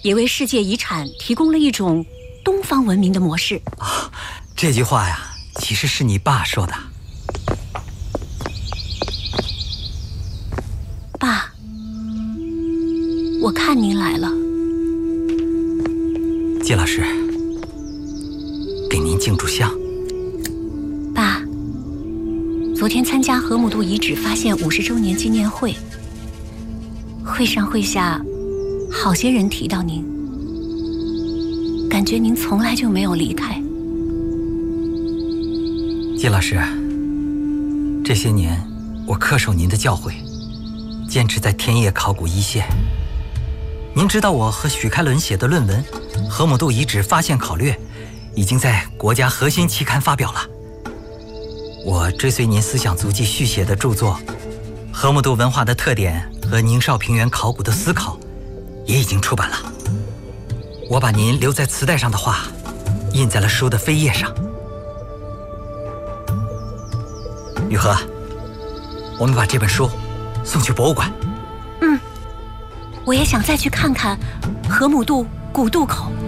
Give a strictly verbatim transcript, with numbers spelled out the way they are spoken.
也为世界遗产提供了一种东方文明的模式。 哦，这句话呀，其实是你爸说的。 爸，我看您来了。 季老师，给您敬炷香。 爸，昨天参加河姆渡遗址发现五十周年纪念会，会上会下，好些人提到您，感觉您从来就没有离开。 季老师，这些年我恪守您的教诲，坚持在田野考古一线。您知道我和许开伦写的论文《河姆渡遗址发现考略》已经在国家核心期刊发表了。我追随您思想足迹续写的著作《河姆渡文化的特点和宁绍平原考古的思考》也已经出版了。我把您留在磁带上的话印在了书的扉页上。雨禾，我们把这本书送去博物馆。 嗯，我也想再去看看河姆渡古渡口。